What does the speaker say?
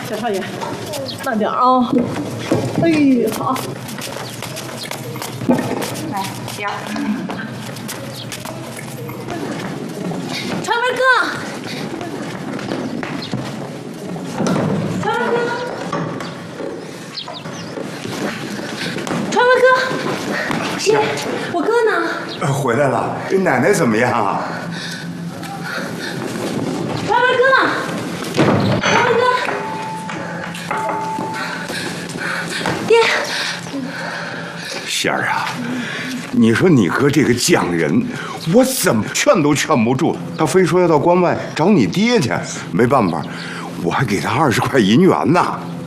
小少爷，慢点啊！哎，好。 来，点。 传文哥，传文哥，传文哥，爹，我哥呢？ 回来了，奶奶怎么样啊？ 传文哥，传文哥，爹。 仙儿啊，你说你哥这个犟人，我怎么劝都劝不住，他非说要到关外找你爹去。没办法，我还给他20块银元呢。